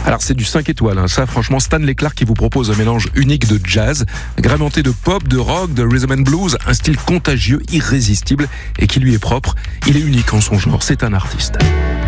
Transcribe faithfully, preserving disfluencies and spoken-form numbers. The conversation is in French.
Alors c'est du cinq étoiles, hein. Ça franchement, Stanley Clarke qui vous propose un mélange unique de jazz, agrémenté de pop, de rock, de rhythm and blues, un style contagieux, irrésistible et qui lui est propre. Il est unique en son genre, c'est un artiste.